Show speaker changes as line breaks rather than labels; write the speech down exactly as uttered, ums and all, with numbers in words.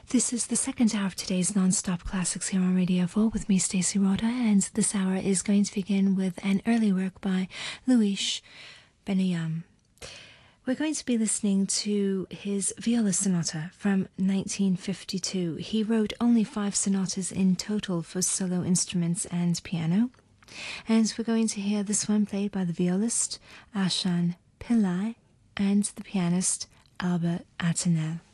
This is the second hour of today's non-stop classics here on Radio four with me, Stacey Rhoda, and this hour is going to begin with an early work by Luis Benayoun. We're going to be listening to his viola sonata from nineteen fifty-two. He wrote only five sonatas in total for solo instruments and piano, and we're going to hear this one played by the violist Ashan Pillai and the pianist Albert Atenel.